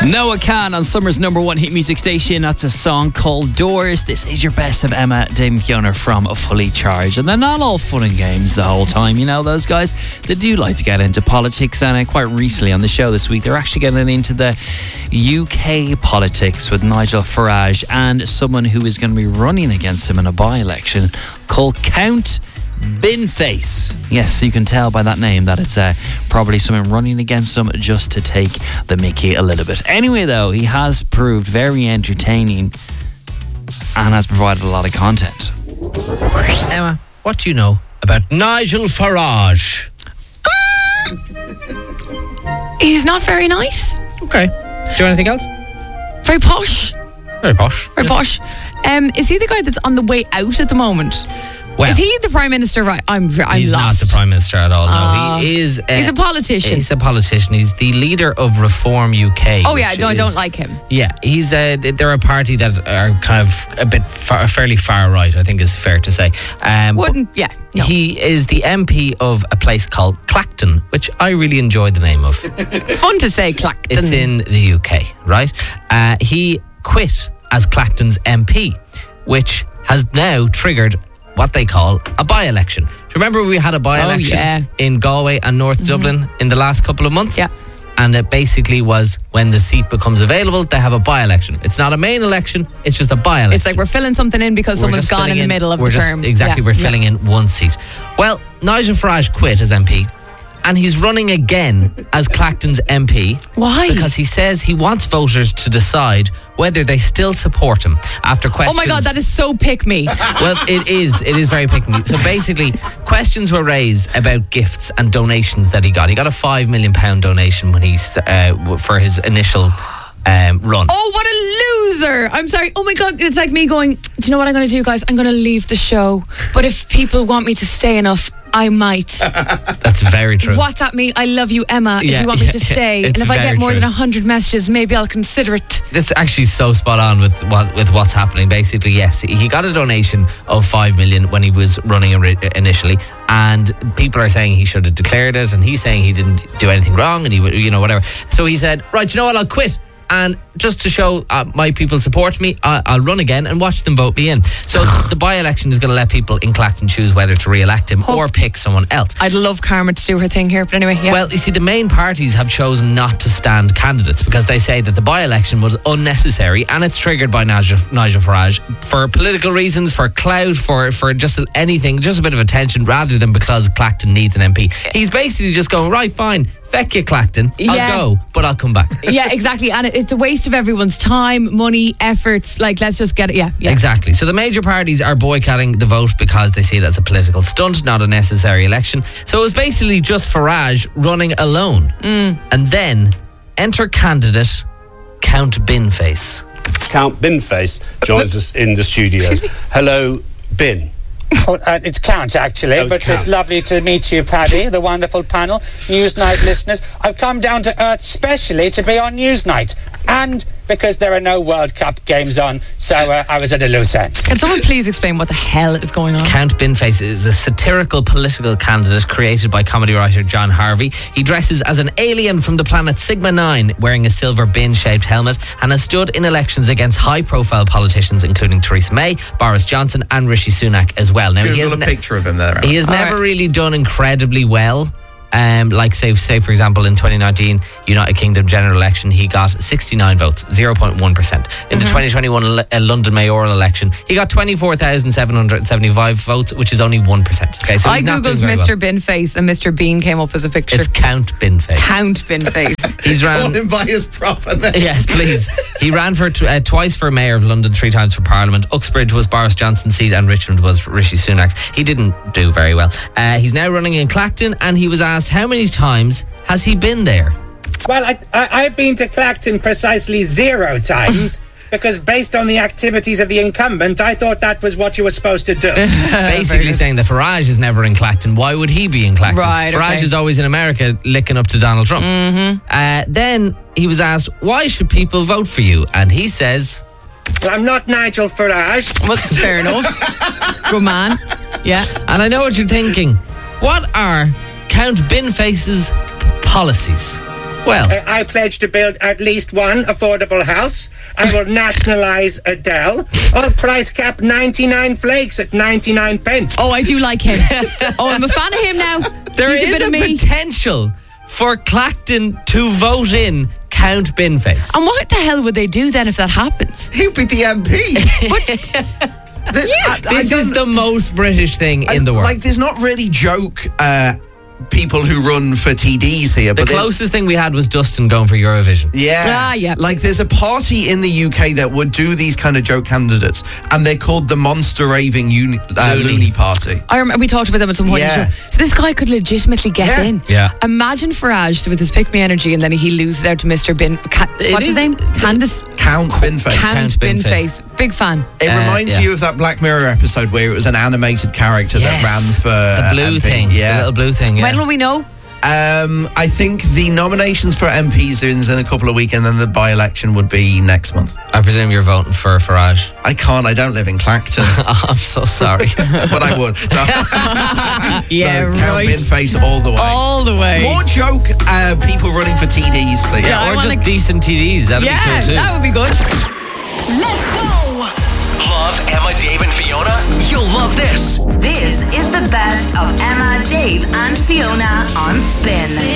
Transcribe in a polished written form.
Noah Khan on Summer's #1 hit music station. That's a song called Doors. This is your best of Emma, Dave McKeown from Fully Charged. And they're not all fun and games the whole time. You know, those guys, they do like to get into politics. And quite recently on the show this week, they're actually getting into the UK politics with Nigel Farage and someone who is going to be running against him in a by-election called Count Binface. Yes, you can tell by that name that it's probably someone running against him just to take the mickey a little bit. Anyway, though, he has proved very entertaining and has provided a lot of content. Emma, what do you know about Nigel Farage? He's not very nice. Okay. Do you know anything else? Very posh. Very posh. Very posh. Is he the guy that's on the way out at the moment? Well, is he the Prime Minister? Right, I'm he's lost. not the Prime Minister at all. No, he is. He's a politician. He's a politician. He's the leader of Reform UK. Oh yeah, no, I don't like him. Yeah, he's. They're a party that are kind of a bit fairly far right, I think is fair to say. Yeah. No. He is the MP of a place called Clacton, which I really enjoy the name of. Fun to say, Clacton. It's in the UK, right? He quit as Clacton's MP, which has now triggered what they call a by-election. Do you remember we had a by-election in Galway and North Dublin in the last couple of months? Yeah. And it basically was when the seat becomes available, they have a by-election. It's not a main election, it's just a by-election. It's like we're filling something in because someone's gone in the middle of the term. Exactly, we're filling in one seat. Well, Nigel Farage quit as MP and he's running again as Clacton's MP. Why? Because he says he wants voters to decide whether they still support him after questions. Oh my God, that is so pick me. Well, it is very pick me. So basically, questions were raised about gifts and donations that he got. He got a £5 million donation when he's for his initial run. Oh, what a loser. I'm sorry. Oh my God, it's like me going, do you know what I'm going to do, guys? I'm going to leave the show. But if people want me to stay enough, I might. That's very true. WhatsApp me, I love you, Emma, if you want me to stay. And if I get more than 100 messages, maybe I'll consider it. It's actually so spot on with what's happening. Basically, yes, he got a donation of $5 million when he was running initially, and people are saying he should have declared it, and he's saying he didn't do anything wrong, and he, whatever. So he said, right, you know what, I'll quit. And just to show my people support me, I'll run again and watch them vote me in. So the by-election is going to let people in Clacton choose whether to re-elect him or pick someone else. I'd love Karma to do her thing here, but anyway, yeah. Well, you see, the main parties have chosen not to stand candidates because they say that the by-election was unnecessary and it's triggered by Nigel Farage for political reasons, for clout, for just anything, just a bit of attention, rather than because Clacton needs an MP. He's basically just going, right, fine, feck you, Clacton. I'll go, but I'll come back. Yeah, exactly. And it's a waste of everyone's time, money, efforts. Like, let's just get it. Yeah. Exactly. So the major parties are boycotting the vote because they see it as a political stunt, not a necessary election. So it was basically just Farage running alone. And then enter candidate Count Binface. Count Binface joins us in the studio. Hello, Bin. Oh, it's Count, actually, but Count. It's lovely to meet you, Paddy, the wonderful panel, Newsnight listeners. I've come down to Earth specially to be on Newsnight, and because there are no World Cup games on, so I was at a loose end. Can someone please explain what the hell is going on? Count Binface is a satirical political candidate created by comedy writer John Harvey. He dresses as an alien from the planet Sigma-9, wearing a silver bin-shaped helmet, and has stood in elections against high-profile politicians including Theresa May, Boris Johnson and Rishi Sunak as well. Now, he has a picture of him there. He has never really done incredibly well. Like say for example in 2019 United Kingdom general election, he got 69 votes, 0.1%. In the 2021 London mayoral election, he got 24,775 votes, which is only 1%. Okay, so I googled Mr. Binface and Mr. Bean came up as a picture. It's Count Binface. Count Binface. He's ran. Call him by his proper name. Yes, please. He ran for twice for mayor of London, 3 times for Parliament. Uxbridge was Boris Johnson's seat and Richmond was Rishi Sunak's. He didn't do very well. He's now running in Clacton, and he was asked how many times has he been there. Well, I've been to Clacton precisely 0 times. Because based on the activities of the incumbent, I thought that was what you were supposed to do. Basically saying that Farage is never in Clacton. Why would he be in Clacton? Right, Farage is always in America licking up to Donald Trump. Then he was asked, why should people vote for you? And he says, well, I'm not Nigel Farage. Well, fair enough. Good man. Yeah. And I know what you're thinking. What are Count Binface's policies? Well, I pledge to build at least one affordable house. I will nationalise Adele. Oh, price cap 99 flakes at 99 pence. Oh, I do like him. Oh, I'm a fan of him now. there He's is a bit a of me. potential for Clacton to vote in Count Binface. And what the hell would they do then if that happens? He'd be the MP. This is the most British thing in the world. Like, there's not really joke people who run for TDs here. The but closest thing we had was Dustin going for Eurovision. Yeah. Yeah. Like, there's a party in the UK that would do these kind of joke candidates, and they're called the Monster Raving Loony Party. I remember we talked about them at some point. Yeah. So this guy could legitimately get in. Yeah. Imagine Farage with his pick me energy, and then he loses out to Mr. Bin. What's his name? Candace. Count Binface. Count Binface. Binface. Big fan. It reminds yeah. you of that Black Mirror episode where it was an animated character that ran for the blue MP. thing. Yeah. The little blue thing. Yeah. When will we know? I think the nominations for MPs is in a couple of weeks, and then the by-election would be next month. I presume you're voting for Farage. I can't. I don't live in Clacton, I'm so sorry. but I would. Yeah, Count right. Binface all the way. All the way. More joke people running for TDs, please. Yeah, I or wanna- just decent TDs. That'd Yeah, be cool too. that would be good. Let's go! Love Emma, Dave, and Fiona? You'll love this. This is the best of Emma, Dave, and Fiona on Spin.